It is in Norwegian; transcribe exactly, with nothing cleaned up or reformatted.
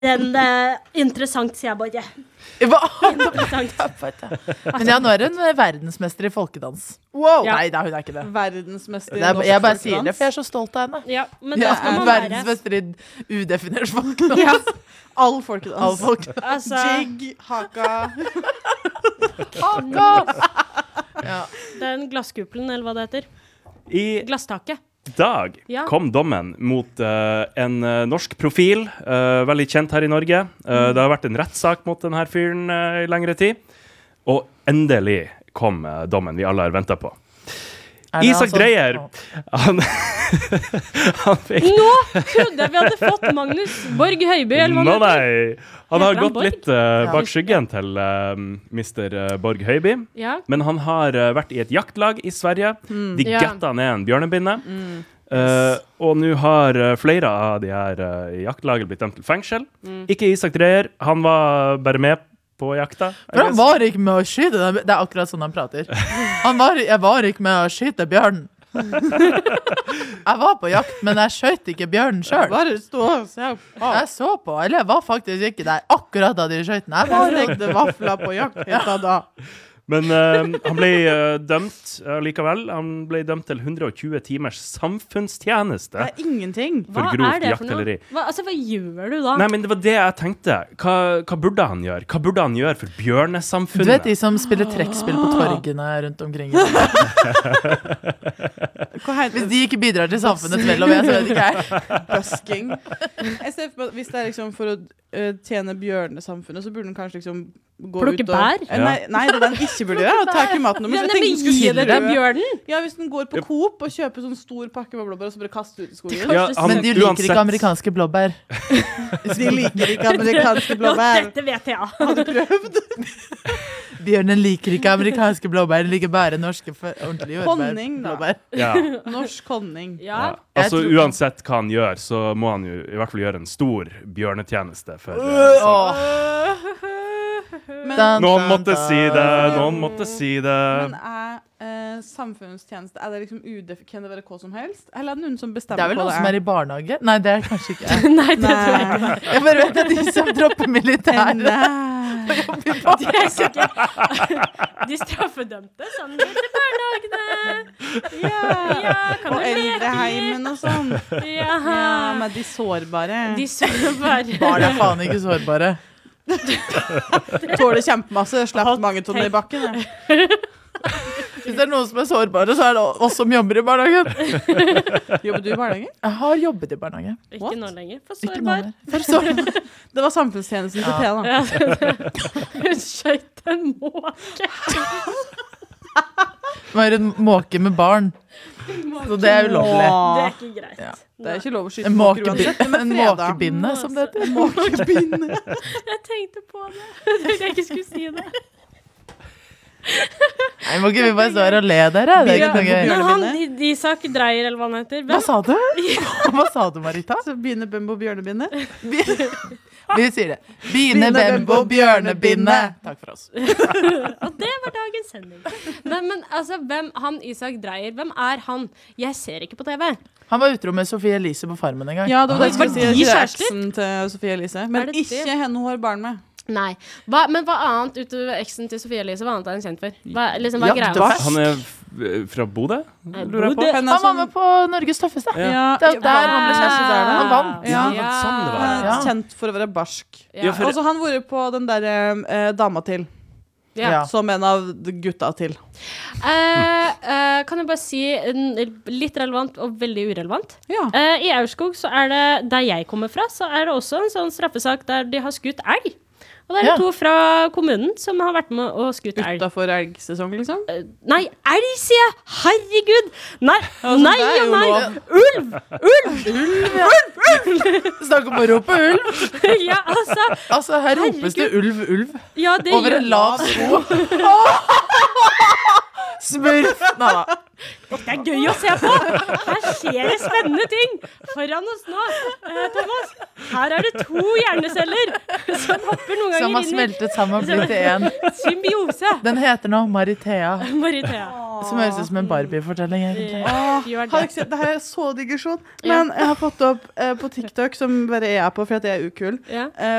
Den uh, interessant, sier jeg bare. Hva? Interessant. Men ja, nå er hun verdensmester i folkedans. Wow. Ja. Nei, da, hun er ikke det. Verdensmester i det er, norsk Jeg bare folkedans. sier det, for jeg er så stolt av henne. Ja, men Ja, da skal man verdensmester i udefinert folkedans. Ja. All folkedans. All folkedans. Altså, Jig, haka. Ja. den glasskuppelen, eller hva det heter. I Glasstaket. dag Ja. kom dommen mot uh, en uh, norsk profil, uh, veldig kjent her i Norge. Uh, det har vært en rettssak mot denne fyren uh, i lengre tid. Og endelig kom uh, dommen vi alle har ventet på. Er det Isak altså- Dreyer, han, han fikk... Nå trodde jeg vi hadde fått Magnus Borg Høiby, eller hva Nå, det heter. nei. Han har Heter han gått Borg? litt uh, bak skyggen til uh, mister uh, Borg Høiby. Ja. Men han har uh, vært i et jaktlag i Sverige. De Ja. getta ned en bjørnebinne. Uh, og nå har uh, flere av de her uh, i jaktlaget blitt dømt til fengsel. Ikke Isak Dreyer. Han var bare med på jakta. For han var ikke med å skyte. Det er akkurat sånn han prater. Han var, jeg var ikke med å skyte bjørnen. Jeg var på jakt, men jeg skjøt ikke bjørnen selv. Bare stå og se på. Jeg så på, eller jeg var faktisk ikke der akkurat da de skjøt den. Jeg var Jeg legde vafler på jakt helt av da. Men uh, han ble uh, dømt uh, likevel. Han ble dømt til hundre og tjue timers samfunnstjeneste Det er ingenting. for Hva grovt er det for noe? jakteleri. Hva, altså, hva gjør du da? Nei, men det var det jeg tenkte. Hva, hva burde han gjøre? Hva burde han gjøre for Du bjørnesamfunnet? vet de som spiller trekkspill på torgene rundt omkring i Hva heter Hvis de ikke bidrar til samfunnets vel og ve, så vet ikke jeg. busking? Jeg ser for meg at hvis det er liksom for å uh, tjene bjørnesamfunnet, så burde den kanskje liksom gå Plukke ut og... bær? Eh, Nei, nei, det den ikke burde gjøre, er å ta ikke maten nummer. Men, Så jeg men tenkte den gi skulle det til dø. bjørnen! Ja, hvis den går på Coop og kjøper sånn stor pakke med blåbær og så bare kaster ut i skogen. Ja, han, Men de liker uansett- ikke amerikanske blåbær. De liker ikke amerikanske Jo, blåbær. dette vet jeg. Har du prøvd? Bjørnen liker ikke amerikanske blåbær, den liker bare norske for ordentlige jordbær. Honning, da. Blåbær. Ja. Norsk honning. Ja. Ja. Altså, Jeg tror- uansett hva han gjør, så må han jo i hvert fall gjøre en stor bjørnetjeneste for uh, Åh. Men, Dan, Noen dan, måtte dan. si det, noen måtte si det. men er eh, samfunnstjeneste, er det liksom udef... Kan det være hva som helst? Eller er det noen som Det bestemmer er vel hva noen det som er? er i barnehage? Nei, det er kanskje ikke jeg. Nei, det tror jeg ikke. Nei. Jeg bare vet at de som dropper militæret. Nei. De er sikkert De straffedømte sånn til barnehagene. Ja. Ja, kan Og du leke? eldreheimen og sånn. Ja. Ja, med de sårbare. De sårbare. Barn er faen ikke sårbare. Tåler kjempemasse, slapp mange tonner i bakken. jeg. Hvis det er noen som er sårbare, så er det oss som jobber i barnehagen. Jobber du i barnehage? Jeg har jobbet i barnehage. Ikke What? nå lenger. For Ikke sårbar. noe mer. For sårbar. Det var samfunnstjenesten til Thea, da. Ja. Hun skjøt en måke. Var en måke med barn. Så det er ulovlig. Det er ikke greit. Ja. Det er ikke lov å skyte En, måker måkebi uansett. men en fredag. måkebinne, som det heter. Måkebinne. Jeg tenkte på det. Jeg tenkte jeg ikke skulle si det. Nei, må ikke vi bare stå her og le dere? Det er ikke noe gøy. Når han I- Isak Dreyer, eller hva han heter Hva hvem? sa du? Hva sa du, Marita? Så begynner Bembo bjørnebinne. Vi sier det. Bine, bembo, bjørnebinne. Takk for oss. Og det var dagens sending. Nei, men altså, hvem han Isak Dreyer, hvem er han? Jeg ser ikke på T V. Han var utro med Sofie Elise på Farmen en gang. Ja, det var det jeg Var skulle si. de Ikke kjærester? eksen til Sofie Elise. Er Men det det? ikke henne hun har barn med. Nei. Hva, men hva annet utover eksen til Sofie Elise, hva annet er han kjent for? Hva, liksom, hva er greia? Jaktefest. Han er f- fra Bodø? Lurer jeg på. Bodø. Henne Han var som- med på Norges tøffeste. Ja, Det er der han ble kjæreste der, da. Han vant. Ja. Ja, sånn det var. Han er Ja. kjent for å være barsk. Ja. Ja, for- Og så han vært på den der eh, dama til, Ja. Ja. som en av de gutta til. Eh, eh, kan jeg bare si en, litt relevant og veldig urelevant. Ja. Eh, I Aurskog, så er det, der jeg kommer fra, så er det også en sånn straffesak der de har skutt elg. Og det er Ja. to fra kommunen som har vært med og skutt elg. Utenfor elgsesong, liksom. Eh, Nei, elg, sier jeg! Herregud! Nei, Altså, nei det er og jo nei! lov. Ulv! Ulv! Snakk om å rope ulv. Ja, altså. Altså, her ropes det ulv, ulv. Ja, det Over gjør en lav sko. Smurf. Nei da. Det er gøy å se på! Her skjer det spennende ting foran oss nå. Eh, Thomas, her er det to hjerneceller som hopper noen Som har ganger inn i smeltet sammen og blitt til en. symbiose. Den heter nå Maritea. Maritea. Som høres ut som en Barbie-fortelling, egentlig. Åh, Gjør har det. ikke sett, det her er så digresjon. Men jeg har fått opp eh, på TikTok, som bare jeg er på for at jeg er ukul, Ja. eh,